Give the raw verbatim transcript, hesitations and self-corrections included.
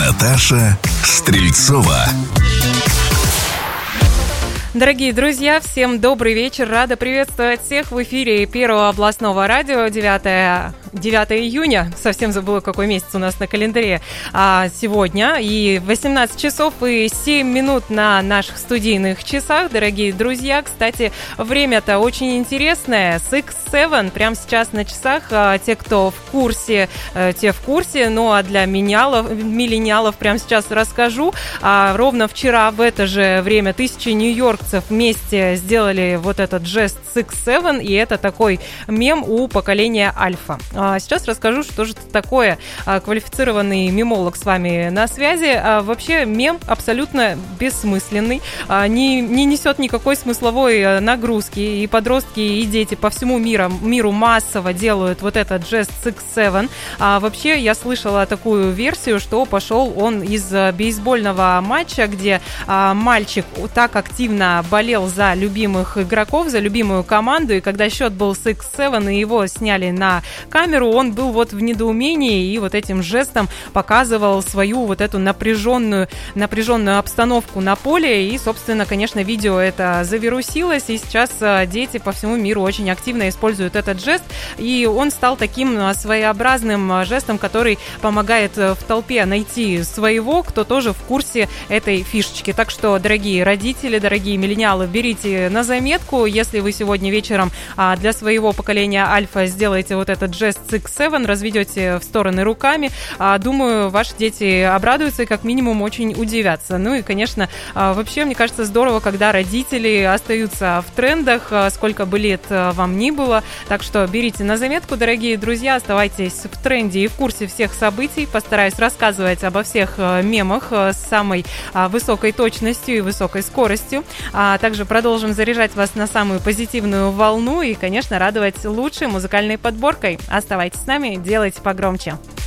Наташа Стрельцова. Дорогие друзья, всем добрый вечер. Рада приветствовать всех в эфире Первого областного радио. девятое июня. Совсем забыла, какой месяц у нас на календаре а, сегодня. И восемнадцать часов и семь минут на наших студийных часах. Дорогие друзья, кстати, время-то очень интересное. С икс семь прямо сейчас на часах. А, те, кто в курсе, а, те в курсе. Ну а для миллениалов, миллениалов прямо сейчас расскажу. А, ровно вчера в это же время тысячи нью-йоркцев вместе сделали вот этот жест с икс семь, и это такой мем у поколения Альфа. А сейчас расскажу, что же это такое. А, квалифицированный мемолог с вами на связи. А, вообще мем абсолютно бессмысленный, а, не, не несет никакой смысловой нагрузки, и подростки, и дети по всему миру, миру массово делают вот этот жест с икс семь. А, вообще я слышала такую версию, что пошел он из бейсбольного матча, где а, мальчик так активно болел за любимых игроков, за любимую команду, и когда счет был с икс семь, и его сняли на камеру, он был вот в недоумении и вот этим жестом показывал свою вот эту напряженную, напряженную обстановку на поле, и, собственно, конечно, видео это завирусилось, и сейчас дети по всему миру очень активно используют этот жест, и он стал таким своеобразным жестом, который помогает в толпе найти своего, кто тоже в курсе этой фишечки. Так что, дорогие родители, дорогие миллениалы, берите на заметку, если вы сегодня вечером а, для своего поколения Альфа сделаете вот этот жест с икс семь, разведете в стороны руками, а, думаю, ваши дети обрадуются и как минимум очень удивятся. Ну и, конечно, а, вообще, мне кажется, здорово, когда родители остаются в трендах, а, сколько бы лет а, вам ни было, так что берите на заметку, дорогие друзья, оставайтесь в тренде и в курсе всех событий, постараюсь рассказывать обо всех а, мемах а, с самой а, высокой точностью и высокой скоростью. А также продолжим заряжать вас на самую позитивную волну и, конечно, радовать лучшей музыкальной подборкой. Оставайтесь с нами, делайте погромче.